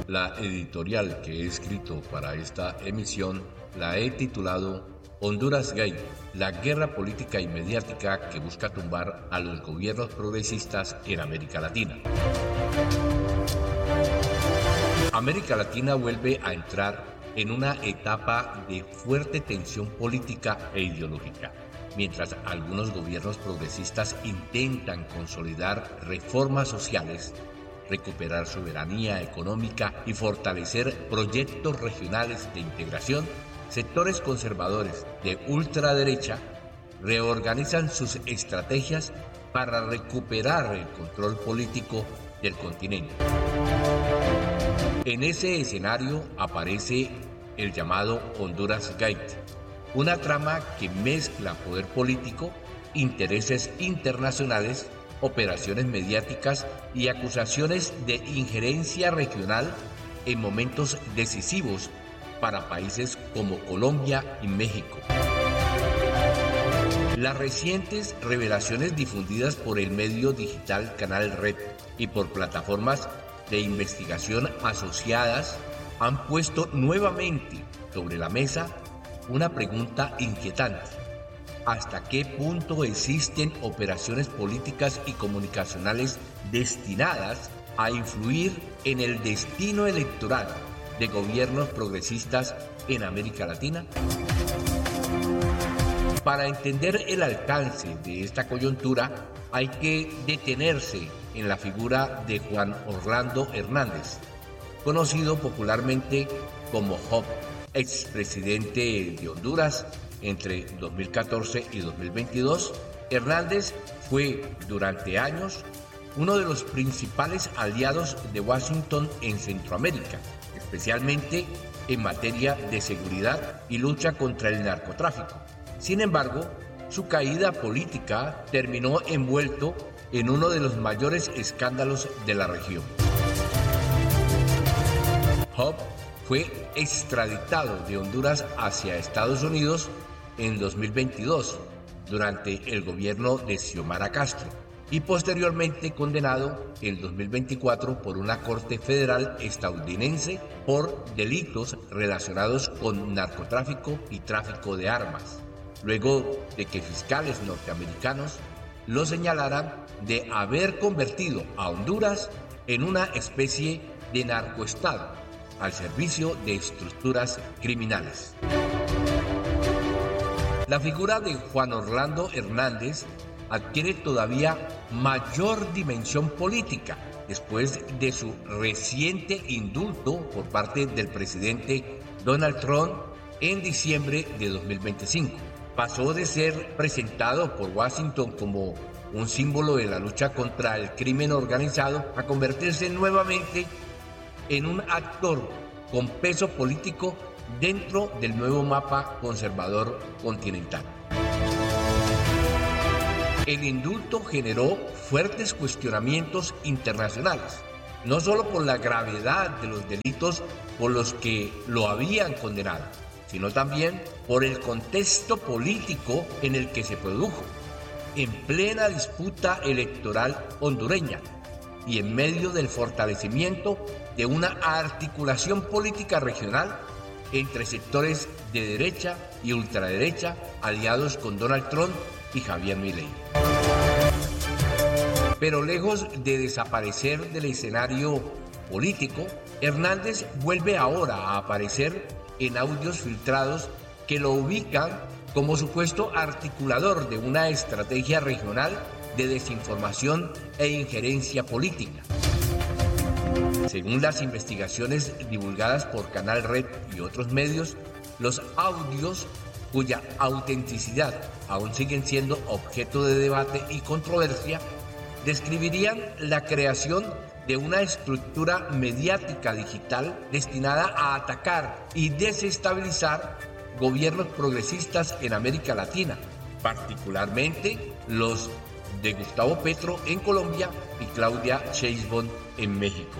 La editorial que he escrito para esta emisión la he titulado Honduras Gate, la guerra política y mediática que busca tumbar a los gobiernos progresistas en América Latina. América Latina vuelve a entrar en una etapa de fuerte tensión política e ideológica, mientras algunos gobiernos progresistas intentan consolidar reformas sociales, recuperar soberanía económica y fortalecer proyectos regionales de integración. Sectores conservadores de ultraderecha reorganizan sus estrategias para recuperar el control político del continente. En ese escenario aparece el llamado Honduras Gate, una trama que mezcla poder político, intereses internacionales, operaciones mediáticas y acusaciones de injerencia regional en momentos decisivos para países como Colombia y México. Las recientes revelaciones difundidas por el medio digital Canal Red y por plataformas de investigación asociadas han puesto nuevamente sobre la mesa una pregunta inquietante. ¿Hasta qué punto existen operaciones políticas y comunicacionales destinadas a influir en el destino electoral de gobiernos progresistas en América Latina? Para entender el alcance de esta coyuntura, hay que detenerse en la figura de Juan Orlando Hernández, conocido popularmente como Job, expresidente de Honduras entre 2014 y 2022. Hernández fue durante años uno de los principales aliados de Washington en Centroamérica, especialmente en materia de seguridad y lucha contra el narcotráfico. Sin embargo, su caída política terminó envuelto en uno de los mayores escándalos de la región. Job fue extraditado de Honduras hacia Estados Unidos en 2022 durante el gobierno de Xiomara Castro y posteriormente condenado en 2024 por una corte federal estadounidense por delitos relacionados con narcotráfico y tráfico de armas, luego de que fiscales norteamericanos lo señalaran de haber convertido a Honduras en una especie de narcoestado al servicio de estructuras criminales. La figura de Juan Orlando Hernández adquiere todavía mayor dimensión política después de su reciente indulto por parte del presidente Donald Trump en diciembre de 2025. Pasó de ser presentado por Washington como un símbolo de la lucha contra el crimen organizado a convertirse nuevamente en un actor con peso político dentro del nuevo mapa conservador continental. El indulto generó fuertes cuestionamientos internacionales, no solo por la gravedad de los delitos por los que lo habían condenado, sino también por el contexto político en el que se produjo, en plena disputa electoral hondureña y en medio del fortalecimiento de una articulación política regional entre sectores de derecha y ultraderecha aliados con Donald Trump y Javier Milei. Pero lejos de desaparecer del escenario político, Hernández vuelve ahora a aparecer en audios filtrados que lo ubican como supuesto articulador de una estrategia regional de desinformación e injerencia política. Según las investigaciones divulgadas por Canal Red y otros medios, los audios cuya autenticidad aún siguen siendo objeto de debate y controversia, describirían la creación de una estructura mediática digital destinada a atacar y desestabilizar gobiernos progresistas en América Latina, particularmente los de Gustavo Petro en Colombia y Claudia Sheinbaum en México.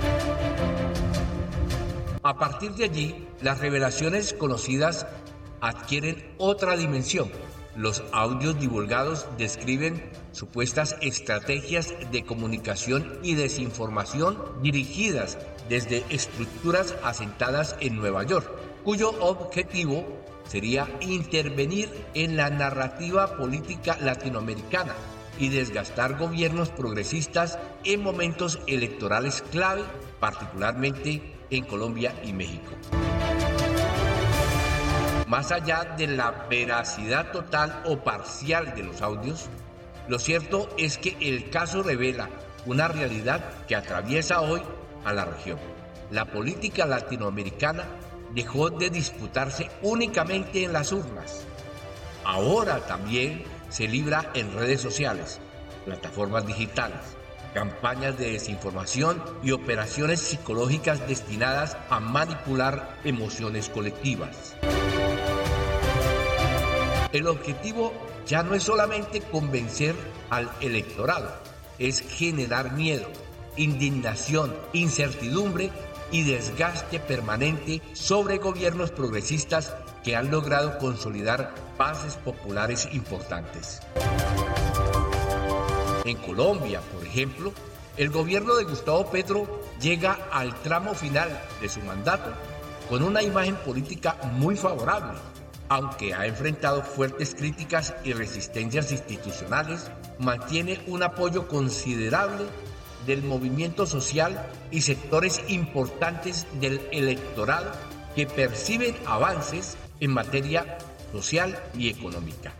A partir de allí, las revelaciones conocidas adquieren otra dimensión Los audios divulgados describen supuestas estrategias de comunicación y desinformación dirigidas desde estructuras asentadas en Nueva York, cuyo objetivo sería intervenir en la narrativa política latinoamericana y desgastar gobiernos progresistas en momentos electorales clave, particularmente en Colombia y México. Más allá de la veracidad total o parcial de los audios, lo cierto es que el caso revela una realidad que atraviesa hoy a la región. La política latinoamericana dejó de disputarse únicamente en las urnas. Ahora también se libra en redes sociales, plataformas digitales, campañas de desinformación y operaciones psicológicas destinadas a manipular emociones colectivas. El objetivo ya no es solamente convencer al electorado, es generar miedo, indignación, incertidumbre y desgaste permanente sobre gobiernos progresistas que han logrado consolidar bases populares importantes. En Colombia, por ejemplo, el gobierno de Gustavo Petro llega al tramo final de su mandato con una imagen política muy favorable, aunque ha enfrentado fuertes críticas y resistencias institucionales, mantiene un apoyo considerable del movimiento social y sectores importantes del electorado que perciben avances en materia social y económica.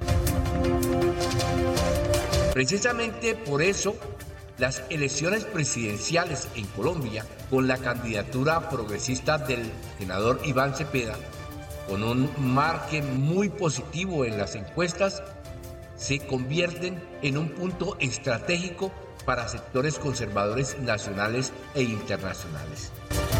Precisamente por eso, las elecciones presidenciales en Colombia, con la candidatura progresista del senador Iván Cepeda, con un margen muy positivo en las encuestas, se convierten en un punto estratégico para sectores conservadores nacionales e internacionales.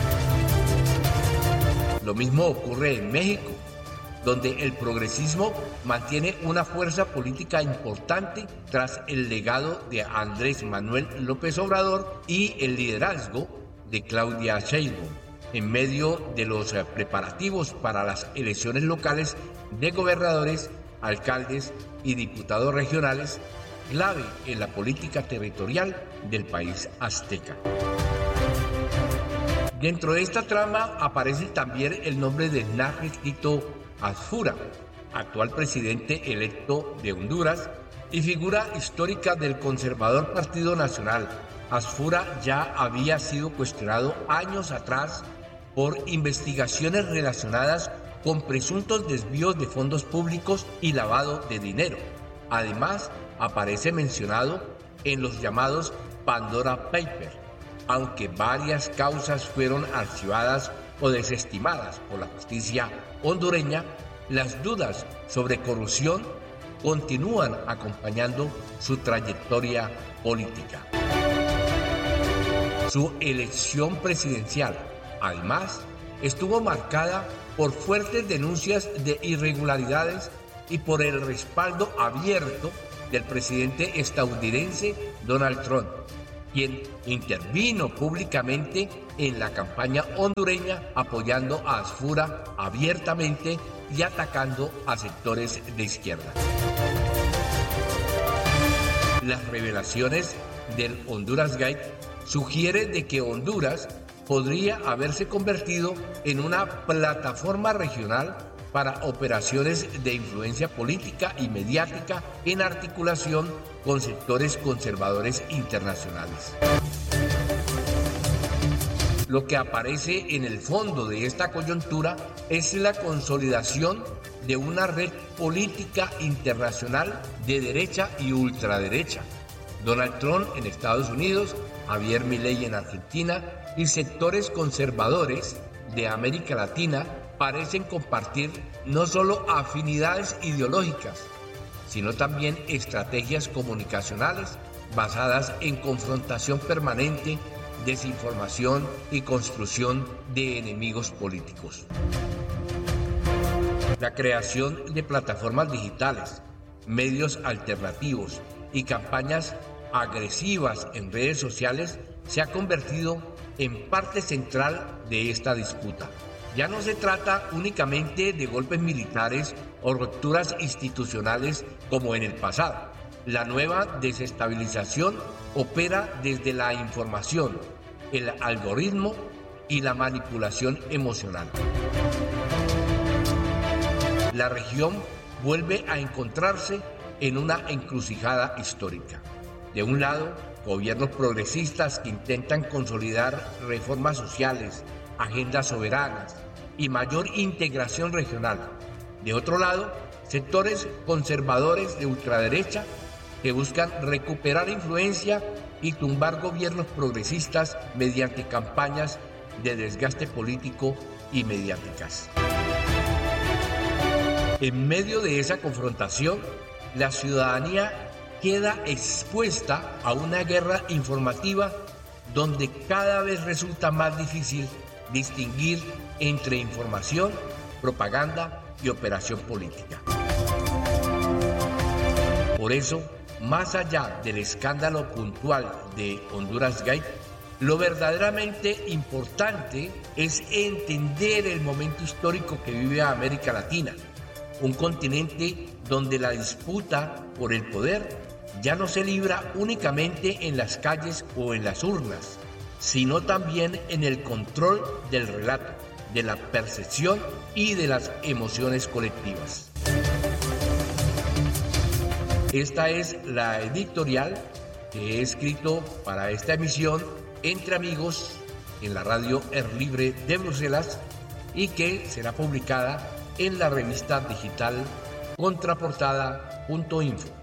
Lo mismo ocurre en México, donde el progresismo mantiene una fuerza política importante tras el legado de Andrés Manuel López Obrador y el liderazgo de Claudia Sheinbaum, en medio de los preparativos para las elecciones locales de gobernadores, alcaldes y diputados regionales, clave en la política territorial del país azteca. Dentro de esta trama aparece también el nombre de Nájert Tito Asfura, actual presidente electo de Honduras y figura histórica del conservador Partido Nacional. Asfura ya había sido cuestionado años atrás por investigaciones relacionadas con presuntos desvíos de fondos públicos y lavado de dinero. Además, aparece mencionado en los llamados Pandora Papers, aunque varias causas fueron archivadas o desestimadas por la justicia hondureña, las dudas sobre corrupción continúan acompañando su trayectoria política. Su elección presidencial, además, estuvo marcada por fuertes denuncias de irregularidades y por el respaldo abierto del presidente estadounidense Donald Trump, quien intervino públicamente en la campaña hondureña apoyando a Asfura abiertamente y atacando a sectores de izquierda. Las revelaciones del Honduras Gate sugieren de que Honduras podría haberse convertido en una plataforma regional para operaciones de influencia política y mediática en articulación con sectores conservadores internacionales. Lo que aparece en el fondo de esta coyuntura es la consolidación de una red política internacional de derecha y ultraderecha. Donald Trump en Estados Unidos, Javier Milei en Argentina y sectores conservadores de América Latina parecen compartir no solo afinidades ideológicas, sino también estrategias comunicacionales basadas en confrontación permanente, desinformación y construcción de enemigos políticos. La creación de plataformas digitales, medios alternativos y campañas agresivas en redes sociales se ha convertido en parte central de esta disputa. Ya no se trata únicamente de golpes militares o rupturas institucionales como en el pasado. La nueva desestabilización opera desde la información, el algoritmo y la manipulación emocional. La región vuelve a encontrarse en una encrucijada histórica. De un lado, gobiernos progresistas que intentan consolidar reformas sociales, agendas soberanas y mayor integración regional. De otro lado, sectores conservadores de ultraderecha que buscan recuperar influencia y tumbar gobiernos progresistas mediante campañas de desgaste político y mediáticas. En medio de esa confrontación, la ciudadanía queda expuesta a una guerra informativa donde cada vez resulta más difícil distinguir entre información, propaganda y operación política. Por eso, más allá del escándalo puntual de Honduras Gate, lo verdaderamente importante es entender el momento histórico que vive América Latina, un continente donde la disputa por el poder ya no se libra únicamente en las calles o en las urnas, sino también en el control del relato, de la percepción y de las emociones colectivas. Esta es la editorial que he escrito para esta emisión Entre Amigos en la radio Libre de Bruselas y que será publicada en la revista digital contraportada.info.